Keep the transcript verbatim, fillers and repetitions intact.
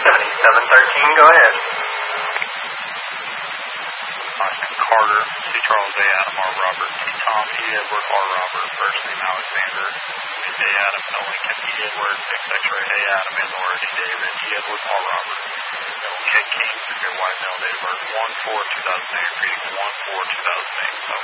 seventy-seven thirteen, go ahead. Austin Carter, C. Charles A. Adam R. Robert, T. Tom E. Edward R. Robert, first name Alexander, A. Adam L. Lincoln, E. Edward, X. X-ray A. Adam and Laura D. David, E. Edward R. Robert, K. King, White Male, date of birth one four two thousand eight, reading one four two thousand eight.